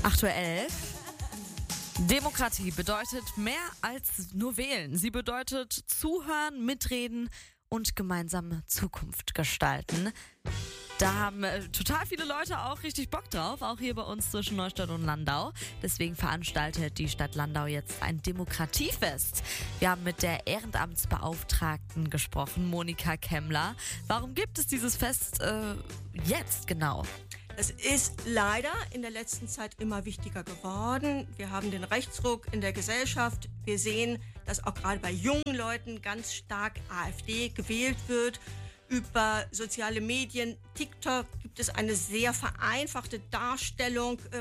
8:11 Uhr. Demokratie bedeutet mehr als nur wählen. Sie bedeutet zuhören, mitreden und gemeinsame Zukunft gestalten. Da haben total viele Leute auch richtig Bock drauf, auch hier bei uns zwischen Neustadt und Landau. Deswegen veranstaltet die Stadt Landau jetzt ein Demokratiefest. Wir haben mit der Ehrenamtsbeauftragten gesprochen, Monika Kemmler. Warum gibt es dieses Fest jetzt genau? Es ist leider in der letzten Zeit immer wichtiger geworden. Wir haben den Rechtsruck in der Gesellschaft. Wir sehen, dass auch gerade bei jungen Leuten ganz stark AfD gewählt wird. Über soziale Medien, TikTok, gibt es eine sehr vereinfachte Darstellung